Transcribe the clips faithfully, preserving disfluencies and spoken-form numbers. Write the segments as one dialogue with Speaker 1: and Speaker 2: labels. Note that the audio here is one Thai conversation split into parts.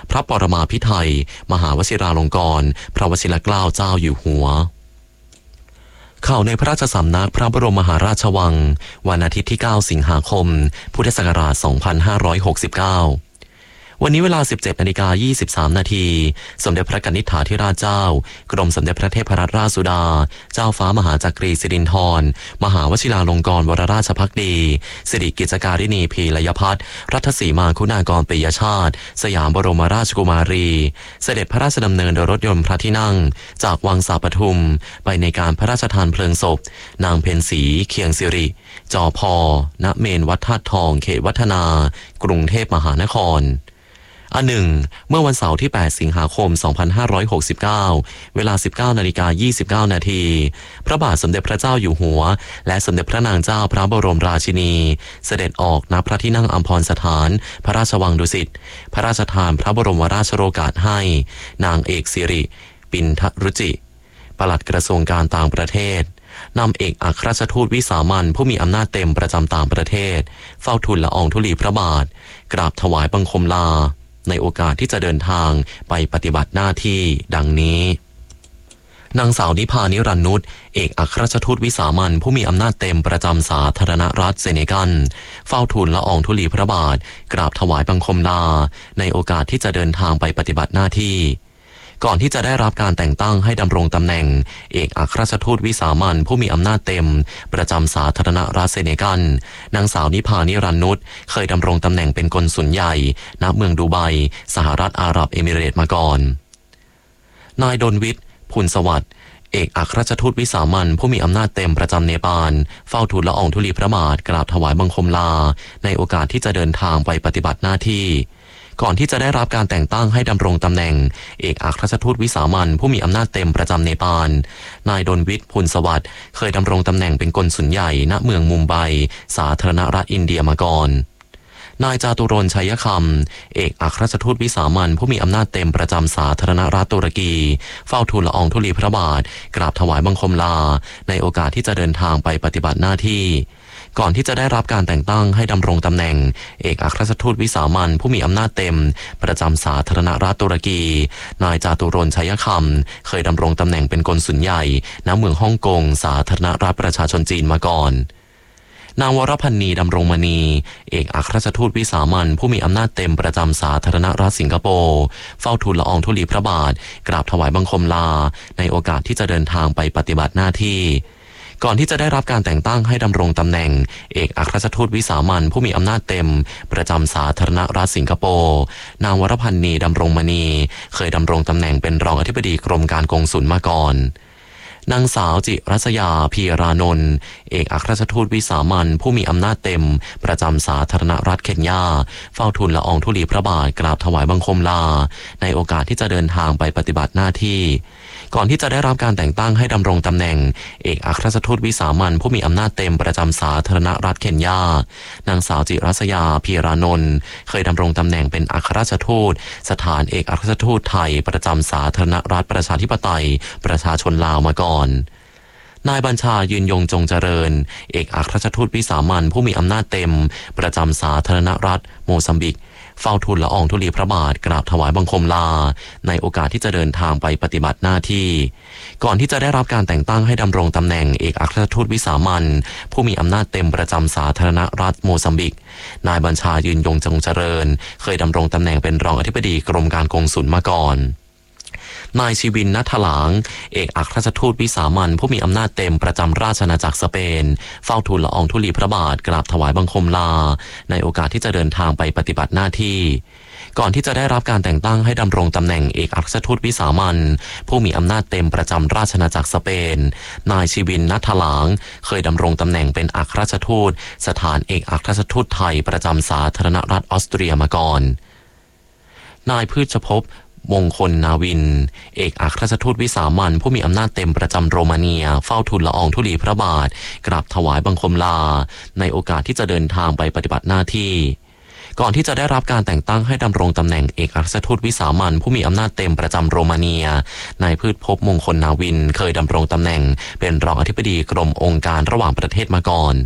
Speaker 1: พระปรมาภิไธยมหาวชิราลงกรณ์พระวชิรเกล้าเจ้าอยู่หัวข่าวในพระราชสำนักพระบรมมหาราชวังวันอาทิตย์ที่เก้าสิงหาคมพุทธศักราชสองพันห้าร้อยหกสิบเก้าวันนี้เวลา สิบเจ็ดนาฬิกายี่สิบสามนาทีสมเด็จพระกนิษฐาธิราชเจ้ากรมสมเด็จพระเทพรัตนราชสุดาเจ้าฟ้ามหาจักรีสิรินธรมหาวชิราลงกรณ์วรราชภักดีสิริกิจการินีพีลยพัฒน์รัตสีมาคุณากรปิยชาติสยามบรมราชกุมารีเสด็จพระราชดำเนินโดยรถยนต์พระที่นั่งจากวังสาปทุมไปในการพระราชทานเพลิงศพนางเพ็ญศรีเคียงสิริจอพณเมนวัดธาตุทองเขตวัฒนากรุงเทพมหานครอันหนึ่งเมื่อวันเสาร์ที่แปดสิงหาคมสองพันห้าร้อยหกสิบเก้าเวลา สิบเก้านาฬิกายี่สิบเก้านาทีพระบาทสมเด็จพระเจ้าอยู่หัวและสมเด็จพระนางเจ้าพระบรมราชินีเสด็จออกณพระที่นั่งอัมพรสถานพระราชวังดุสิตพระราชทานพระบรมราชโองการให้นางเอกสิริปินทรุจิปลัดกระทรวงการต่างประเทศนำเอกอัครราชทูตวิสามัญผู้มีอำนาจเต็มประจำต่างประเทศเฝ้าทูลละอองธุลีพระบาทกราบถวายบังคมลาในโอกาสที่จะเดินทางไปปฏิบัติหน้าที่ดังนี้นางสาวนิพานิรันดร์นุชเอกอัครราชทูตวิสามัญผู้มีอำนาจเต็มประจำสาธารณรัฐเซเนกัลเฝ้าทูลละอองธุลีพระบาทกราบถวายบังคมลาในโอกาสที่จะเดินทางไปปฏิบัติหน้าที่ก่อนที่จะได้รับการแต่งตั้งให้ดำรงตำแหน่งเอกอัครราชทูตวิสามัญผู้มีอำนาจเต็มประจำสาธารณรัฐเซเนกัลนางสาวนิพานิรันดร์นุชเคยดำรงตำแหน่งเป็นกงสุลใหญ่ณเมืองดูไบสหรัฐอาหรับเอมิเรตส์มาก่อนนายดลวิทย์พูลสวัสดิ์เอกอัครราชทูตวิสามัญผู้มีอำนาจเต็มประจำเนปาลเฝ้าทูลละอองธุลีพระบาทกราบถวายบังคมลาในโอกาสที่จะเดินทางไปปฏิบัติหน้าที่ก่อนที่จะได้รับการแต่งตั้งให้ดำรงตำแหน่งเอกอัครราชทูตวิสามัญผู้มีอำนาจเต็มประจำเนปาลนายดลวิทย์พูลสวัสดิ์เคยดำรงตำแหน่งเป็นกงสุลใหญ่ณเมืองมุมไบสาธารณรัฐอินเดียมาก่อนนายจาตุรนต์ชัยคำเอกอัครราชทูตวิสามัญผู้มีอำนาจเต็มประจำสาธารณรัฐตุรกีเฝ้าทูลละอองธุลีพระบาทกราบถวายบังคมลาในโอกาสที่จะเดินทางไปปฏิบัติหน้าที่ก่อนที่จะได้รับการแต่งตั้งให้ดำรงตำแหน่งเอกอัครราชทูตวิสามัญผู้มีอำนาจเต็มประจำสาธารณรัฐตุรกีนายจาตุรนต์ชัยคำเคยดำรงตำแหน่งเป็นกงสุลใหญ่ณเมืองฮ่องกงสาธารณรัฐประชาชนจีนมาก่อนนางวรพันนีดำรงมณีเอกอัครราชทูตวิสามัญผู้มีอำนาจเต็มประจำสาธารณรัฐสิงคโปร์เฝ้าทูลละอองธุลีพระบาทกราบถวายบังคมลาในโอกาสที่จะเดินทางไปปฏิบัติหน้าที่ก่อนที่จะได้รับการแต่งตั้งให้ดำรงตำแหน่งเอกอัครราชทูตวิสามัญผู้มีอำนาจเต็มประจำสาธารณรัฐสิงคโปร์นางวรพันนีดำรงมณีเคยดำรงตำแหน่งเป็นรองอธิบดีกรมการกงสุลมาก่อนนางสาวจิรัสยาพีรานนท์เอกอัครราชทูตวิสามัญผู้มีอำนาจเต็มประจำสาธารณรัฐเคนยาเฝ้าทูลละอองธุลีพระบาทกราบถวายบังคมลาในโอกาสที่จะเดินทางไปปฏิบัติหน้าที่ก่อนที่จะได้รับการแต่งตั้งให้ดำรงตำแหน่งเอกอัครราชทูตวิสามัญผู้มีอำนาจเต็มประจำสาธารณรัฐเคนยานางสาวจิรัสยาพีรานนท์เคยดำรงตำแหน่งเป็นอัครราชทูตสถานเอกอัครราชทูตไทยประจำสาธารณรัฐประชาธิปไตยประชาชนลาวมาก่อนนายบัญชายืนยงจงเจริญเอกอัครราชทูตวิสามัญผู้มีอำนาจเต็มประจำสาธารณรัฐโมซัมบิกเฝ้าทูลละอองธุลีพระบาทกราบถวายบังคมลาในโอกาสที่จะเดินทางไปปฏิบัติหน้าที่ก่อนที่จะได้รับการแต่งตั้งให้ดำรงตำแหน่งเอกอัครราชทูตวิสามัญผู้มีอำนาจเต็มประจำสาธารณรัฐโมซัมบิกนายบัญชายืนยงจงเจริญเคยดำรงตำแหน่งเป็นรองอธิบดีกรมการกงสุลมาก่อนนายชีวิน ณ ถลางเอกอัครราชทูตวิสามัญผู้มีอำนาจเต็มประจำราชอาณาจักรสเปนเฝ้าทูลละอองธุลีพระบาทกราบถวายบังคมลาในโอกาสที่จะเดินทางไปปฏิบัติหน้าที่ก่อนที่จะได้รับการแต่งตั้งให้ดำรงตำแหน่งเอกอัครราชทูตวิสามัญผู้มีอำนาจเต็มประจำราชอาณาจักรสเปนนายชีวิน ณ ถลางเคยดำรงตำแหน่งเป็นอัครราชทูตสถานเอกอัครราชทูตไทยประจำสาธารณรัฐออสเตรียมาก่อนนายพืชภพมงคลนาวินเอกอัครราชทูตวิสามัญผู้มีอำนาจเต็มประจำโรมาเนียเฝ้าทูลละอองธุลีพระบาทกราบถวายบังคมลาในโอกาสที่จะเดินทางไปปฏิบัติหน้าที่ก่อนที่จะได้รับการแต่งตั้งให้ดำรงตำแหน่งเอกอัครราชทูตวิสามัญผู้มีอำนาจเต็มประจำโรมาเนียนายพืชภพมงคลนาวินเคยดำรงตำแหน่งเป็นรองอธิบดีกรมองค์การระหว่างประเทศมาก่อน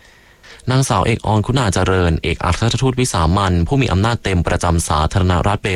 Speaker 1: นางสาวเอกออนคุณาเจริญเอกอัครราชทูตวิสามัญผู้มีอำนาจเต็มประจำสาธารณรัฐเบ